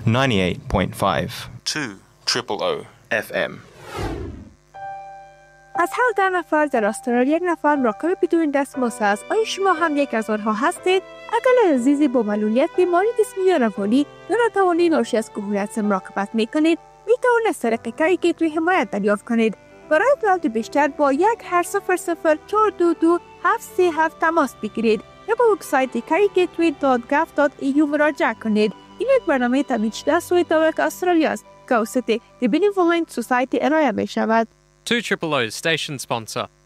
98.5 2 FM. از هر 10 نفر در استرالیا یک نفر مراقب بدون دستمزد است. آیا شما هم یک از آنها هستید؟ اگر عزیزی با معلولیت بیماری جسمی یا روانی ناتوانی ناشی از کهولت مراقبت میکنید، میتوانید از طریق کاری گیتوی حمایت دریافت کنید. برای اطلاعات بیشتر با 1-800-422-737 تماس بگیرید یا به وبسایت caregatory.gov.au مراجعه کنید. این یک برنامه تامین شده از سوی دولت استرالیا است که توسط The Benevolent Society ارائه می شود. 2 Triple O's station sponsor.